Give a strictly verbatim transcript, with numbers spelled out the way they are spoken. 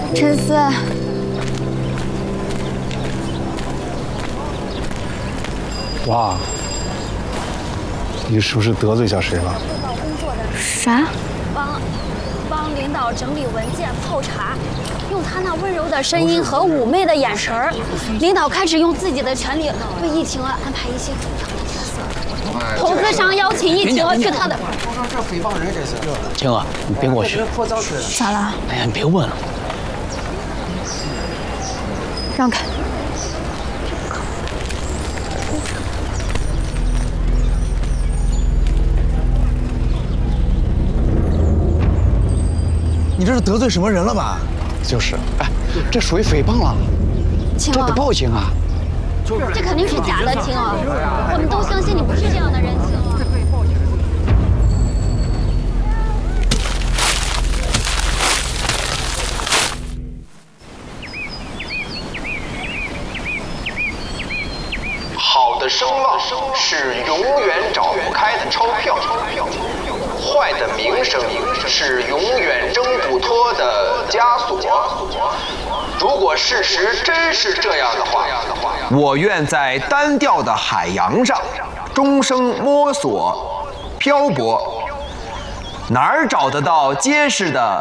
陈思， 哇，你是不是得罪下谁了？ 啥？ 帮帮领导整理文件、泡茶，用他那温柔的声音和妩媚的眼神儿，领导开始用自己的权利为易晴儿安排一些重要的角色。投资商邀请易晴儿去他的。 这诽谤人这是。 晴儿，你别过去。 咋了？ 哎呀，你别问了。 让开。 你这是得罪什么人了吧？ 就是，哎，这属于诽谤了， 晴儿， 这得报警啊！ 这肯定是假的，晴儿，我们都相信你不是这样的人，晴儿。 好的声望是永远找不开的钞票，坏的名声是永远挣不脱的枷锁。如果事实真是这样的话，我愿在单调的海洋上终生摸索漂泊，哪儿找得到结实的